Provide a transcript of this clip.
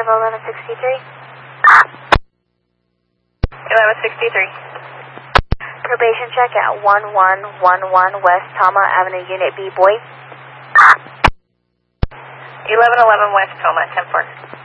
1163. 1163. Probation check at 1111 West Tama Avenue, Unit B, boy. 1111 West Toma, 10-4.